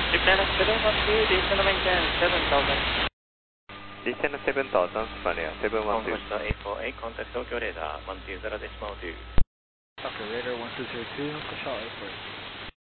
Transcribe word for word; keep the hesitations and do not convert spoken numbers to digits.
Descend seven one two, descend maintain seven thousand. Descend seven thousand, Spania, seven one two. Contact eight four eight, contact Tokyo radar, one two zero decimal two. Tokyo radar one two zero two, push out eight four eight.